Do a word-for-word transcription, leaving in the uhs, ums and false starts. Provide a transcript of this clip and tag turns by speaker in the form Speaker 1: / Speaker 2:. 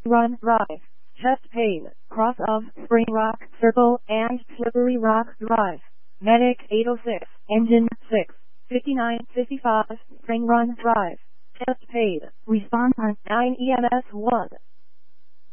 Speaker 1: Run Drive. Chest pain, cross of Spring Rock Circle and Slippery Rock Drive. Medic eight oh six, Engine six, fifty-nine fifty-five, Spring Run Drive. Chest pain, response on nine E M S one.